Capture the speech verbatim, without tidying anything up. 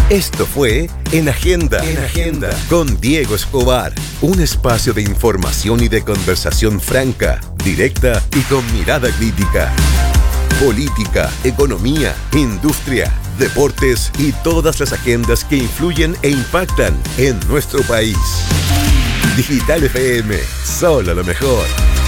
Esto fue En Agenda, En Agenda, con Diego Escobar, un espacio de información y de conversación franca, directa y con mirada crítica. Política, economía, industria, deportes y todas las agendas que influyen e impactan en nuestro país. Digital F M, solo lo mejor.